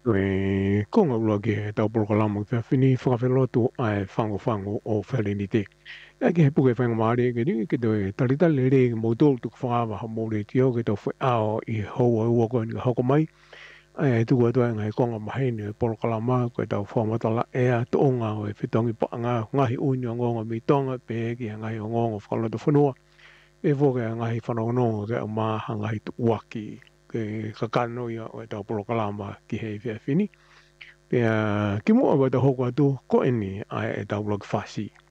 Kung ang lagi tau programa fa fini whakawhilotu ai whango o wharenite. E ke he puke whanga maare ke ringi ke toi tarita lere mo tōl tuk whakawa ha mōre tio ke tau whi ao I hou au wako ni hoko mai. E tuku atua ngai konga mahene programa ko tau whamatala ea toonga o e whitongi pa ngahi uni o ngonga mi tonga pe ki ngai o ngonga whakaloto whanua. E woke ngahi whanonga ke au maha ngahi tu waki ke kakano ia o e tau programa ki hei whia fini. Pea ki mua wata hoko atu ko eni ai e tau blog fasi.